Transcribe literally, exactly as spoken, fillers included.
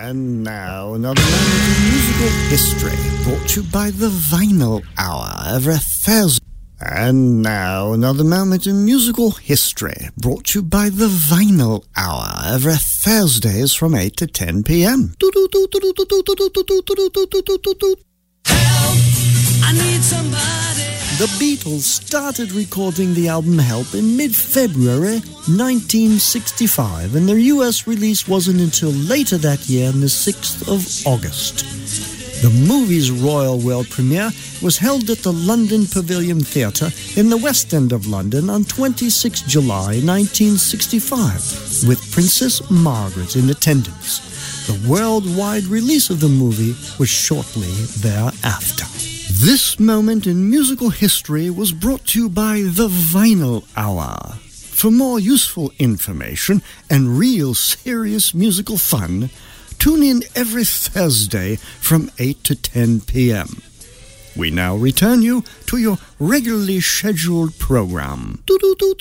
And now another moment in musical history, brought to you by the Vinyl Hour every Thursday. And now another moment in musical history, brought to you by the Vinyl Hour every Thursdays from eight to ten p.m. Help! I need somebody. The Beatles started recording the album Help in mid-February nineteen sixty-five, and their U S release wasn't until later that year on the sixth of August. The movie's royal world premiere was held at the London Pavilion Theatre in the West End of London on the twenty-sixth of July nineteen sixty-five, with Princess Margaret in attendance. The worldwide release of the movie was shortly thereafter. This moment in musical history was brought to you by the Vinyl Hour. For more useful information and real serious musical fun, tune in every Thursday from eight to ten p.m. We now return you to your regularly scheduled program. Toot toot toot